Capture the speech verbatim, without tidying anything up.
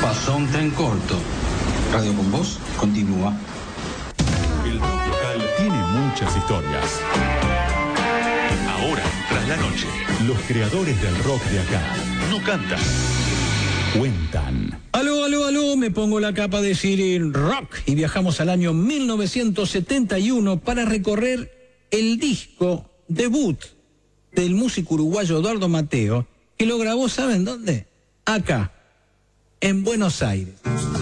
pasó un tren corto. Radio con Voz continúa. El rock local tiene muchas historias. Ahora, tras la noche, los creadores del rock de acá no cantan, cuentan. Aló, aló, aló, me pongo la capa de City Rock y viajamos al año mil novecientos setenta y uno para recorrer el disco debut del músico uruguayo Eduardo Mateo, que lo grabó, ¿saben dónde? Acá, en Buenos Aires.